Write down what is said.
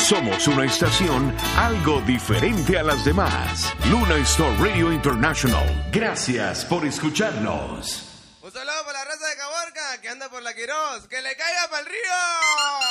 Somos una estación algo diferente a las demás. Luna Star Radio International. Gracias por escucharnos. Un saludo para la raza de Caborca que anda por la Quirós. ¡Que le caiga para el río!